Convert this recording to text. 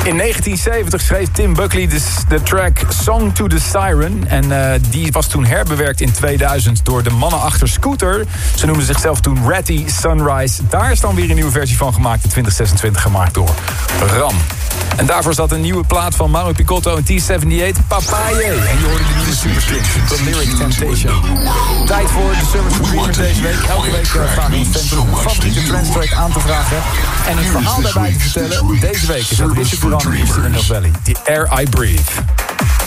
In 1970 schreef Tim Buckley de track Song to the Siren. En die was toen herbewerkt in 2000 door de mannen achter Scooter. Ze noemden zichzelf toen Ratty Sunrise. Daar is dan weer een nieuwe versie van gemaakt in 2026, gemaakt door Ram. En daarvoor zat een nieuwe plaat van Mauro Picotto en T78, Papaye. En je hoorde de nieuwe Superslims, The Lyric Temptation. Tijd voor de Service for Dreamers deze week. Elke week vragen we een fan om een favoriete trendstrack aan te vragen. En een verhaal daarbij te vertellen. Deze week is het Richard Durand en Christina Novelli, The Air I Breathe.